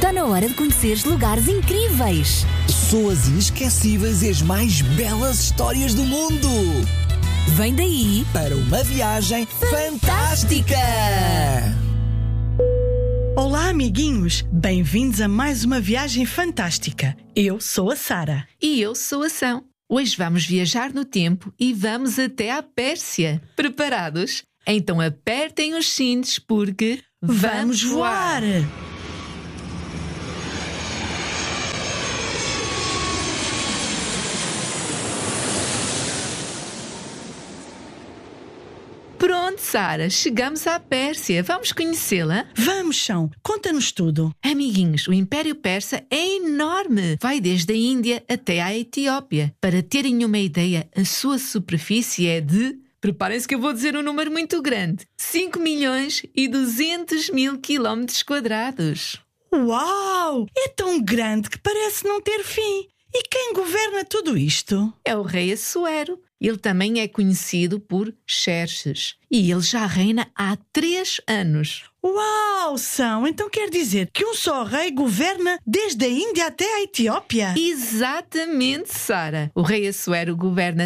Está na hora de conheceres lugares incríveis, pessoas inesquecíveis e as mais belas histórias do mundo. Vem daí Para uma viagem fantástica! Olá, amiguinhos! Bem-vindos a mais uma viagem fantástica. Eu sou a Sara. E eu sou a São. Hoje vamos viajar no tempo e vamos até à Pérsia. Preparados? Então apertem os cintos porque Vamos voar! Pronto, Sara, chegamos à Pérsia. Vamos conhecê-la? Vamos, Chão, conta-nos tudo. Amiguinhos, o Império Persa é enorme. Vai desde a Índia até à Etiópia. Para terem uma ideia, a sua superfície é de... Preparem-se que eu vou dizer um número muito grande. 5.200.000 quilómetros quadrados. Uau! É tão grande que parece não ter fim. E quem governa tudo isto? É o rei Assuero. Ele também é conhecido por Xerxes. E ele já reina há 3 anos. Uau, São! Então quer dizer que um só rei governa desde a Índia até a Etiópia? Exatamente, Sara. O rei Assuero governa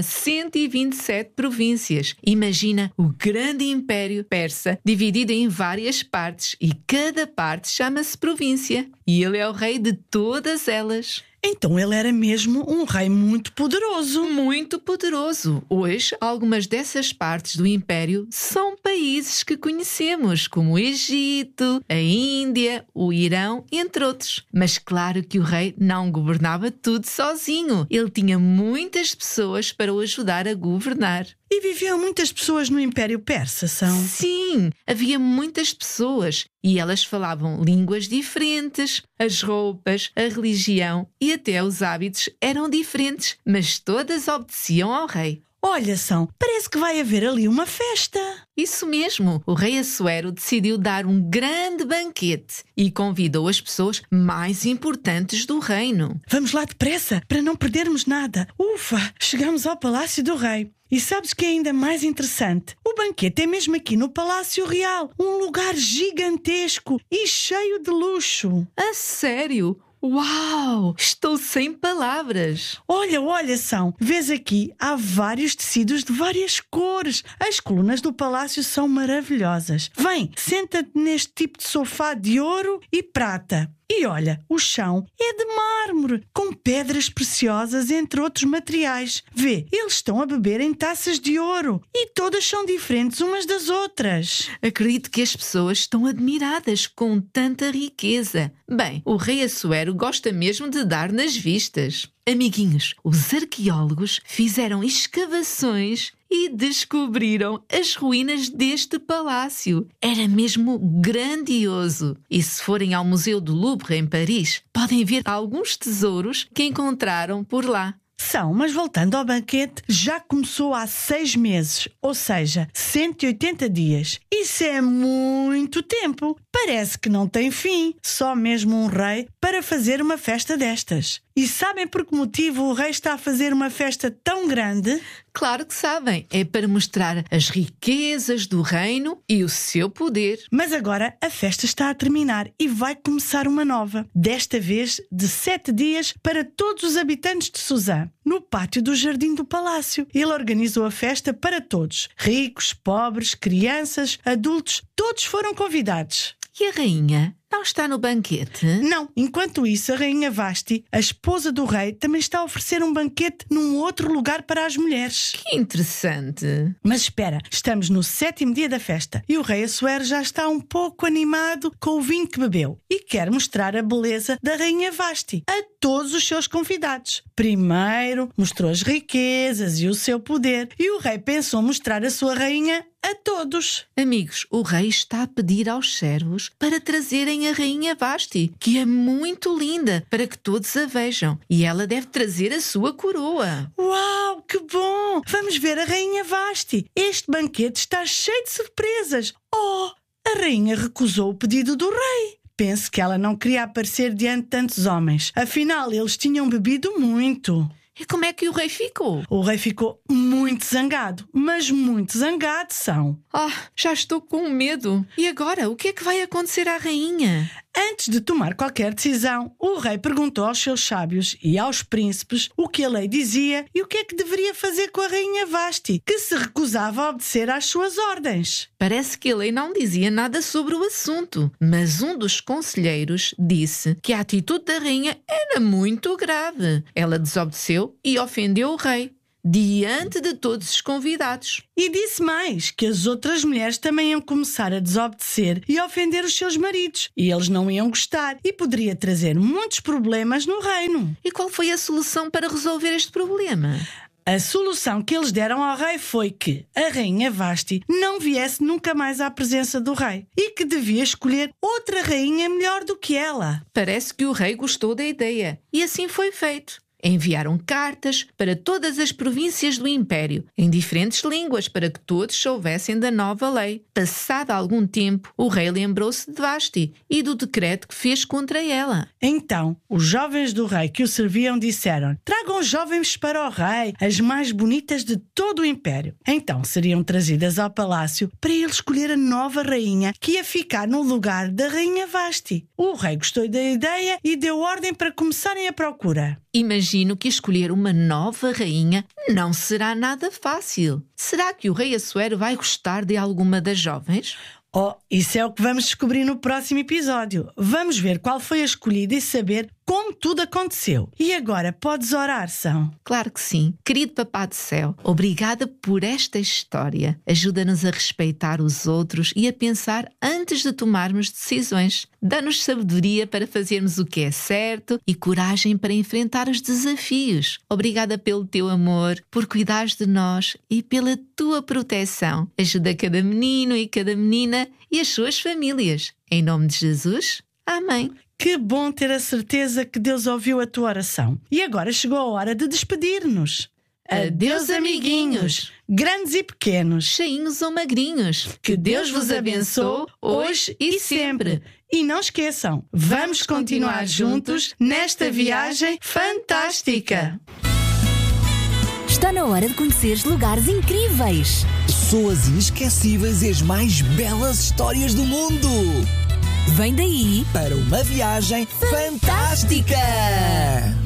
127 províncias. Imagina o grande império persa dividido em várias partes e cada parte chama-se província. E ele é o rei de todas elas. Então ele era mesmo um rei muito poderoso. Muito poderoso. Hoje, algumas dessas partes do Império são países que conhecemos, como o Egito, a Índia, o Irão, entre outros. Mas claro que o rei não governava tudo sozinho. Ele tinha muitas pessoas para o ajudar a governar. E viviam muitas pessoas no Império Persa, São? Sim, havia muitas pessoas e elas falavam línguas diferentes. As roupas, a religião e até os hábitos eram diferentes, mas todas obedeciam ao rei. Olha, São, parece que vai haver ali uma festa. Isso mesmo, o rei Assuero decidiu dar um grande banquete e convidou as pessoas mais importantes do reino. Vamos lá depressa, para não perdermos nada. Ufa, chegamos ao Palácio do Rei. E sabes que é ainda mais interessante? O banquete é mesmo aqui no Palácio Real. Um lugar gigantesco e cheio de luxo. A sério? Uau! Estou sem palavras. Olha, São. Vês aqui, há vários tecidos de várias cores. As colunas do palácio são maravilhosas. Vem, senta-te neste tipo de sofá de ouro e prata. E olha, o chão é de mármore, com pedras preciosas, entre outros materiais. Vê, eles estão a beber em taças de ouro e todas são diferentes umas das outras. Acredito que as pessoas estão admiradas com tanta riqueza. Bem, o rei Assuero gosta mesmo de dar nas vistas. Amiguinhos, os arqueólogos fizeram escavações e descobriram as ruínas deste palácio. Era mesmo grandioso. E se forem ao Museu do Louvre, em Paris, podem ver alguns tesouros que encontraram por lá. São, mas voltando ao banquete, já começou há 6 meses, ou seja, 180 dias. Isso é muito tempo. Parece que não tem fim. Só mesmo um rei para fazer uma festa destas. E sabem por que motivo o rei está a fazer uma festa tão grande? Claro que sabem. É para mostrar as riquezas do reino e o seu poder. Mas agora a festa está a terminar e vai começar uma nova. Desta vez de 7 dias para todos os habitantes de Suzã. No pátio do jardim do palácio. Ele organizou a festa para todos. Ricos, pobres, crianças, adultos, todos foram convidados. E a rainha não está no banquete? Não. Enquanto isso, a rainha Vashti, a esposa do rei, também está a oferecer um banquete num outro lugar para as mulheres. Que interessante. Mas espera, estamos no 7º dia da festa e o rei Assuero já está um pouco animado com o vinho que bebeu e quer mostrar a beleza da rainha Vashti a todos os seus convidados. Primeiro, mostrou as riquezas e o seu poder e o rei pensou mostrar a sua rainha a todos. Amigos, o rei está a pedir aos servos para trazerem a rainha Vashti, que é muito linda, para que todos a vejam. E ela deve trazer a sua coroa. Uau, que bom! Vamos ver a rainha Vashti. Este banquete está cheio de surpresas. Oh, a rainha recusou o pedido do rei. Penso que ela não queria aparecer diante de tantos homens. Afinal, eles tinham bebido muito. E como é que o rei ficou? O rei ficou muito zangado, mas muito zangado, São. Já estou com medo. E agora, o que é que vai acontecer à rainha? Antes de tomar qualquer decisão, o rei perguntou aos seus sábios e aos príncipes o que a lei dizia e o que é que deveria fazer com a rainha Vasti, que se recusava a obedecer às suas ordens. Parece que a lei não dizia nada sobre o assunto, mas um dos conselheiros disse que a atitude da rainha era muito grave. Ela desobedeceu e ofendeu o rei diante de todos os convidados. E disse mais, que as outras mulheres também iam começar a desobedecer e a ofender os seus maridos. E eles não iam gostar e poderia trazer muitos problemas no reino. E qual foi a solução para resolver este problema? A solução que eles deram ao rei foi que a rainha Vasti não viesse nunca mais à presença do rei e que devia escolher outra rainha melhor do que ela. Parece que o rei gostou da ideia e assim foi feito. Enviaram cartas para todas as províncias do Império, em diferentes línguas, para que todos soubessem da nova lei. Passado algum tempo, o rei lembrou-se de Vasti e do decreto que fez contra ela. Então, os jovens do rei que o serviam disseram: tragam jovens para o rei, as mais bonitas de todo o Império. Então seriam trazidas ao palácio para ele escolher a nova rainha que ia ficar no lugar da rainha Vasti. O rei gostou da ideia e deu ordem para começarem a procura. Imagino que escolher uma nova rainha não será nada fácil. Será que o rei Assuero vai gostar de alguma das jovens? Oh, isso é o que vamos descobrir no próximo episódio. Vamos ver qual foi a escolhida e saber como tudo aconteceu. E agora podes orar, São? Claro que sim. Querido Papá do Céu, obrigada por esta história. Ajuda-nos a respeitar os outros e a pensar antes de tomarmos decisões. Dá-nos sabedoria para fazermos o que é certo e coragem para enfrentar os desafios. Obrigada pelo teu amor, por cuidares de nós e pela tua proteção. Ajuda cada menino e cada menina e as suas famílias. Em nome de Jesus, amém. Que bom ter a certeza que Deus ouviu a tua oração. E agora chegou a hora de despedir-nos. Adeus, amiguinhos, grandes e pequenos. cheinhos ou magrinhos. Que Deus vos abençoe hoje e sempre. E não esqueçam, vamos continuar juntos nesta viagem fantástica. Está na hora de conheceres lugares incríveis. Pessoas inesquecíveis e as mais belas histórias do mundo. Vem daí Para uma viagem fantástica!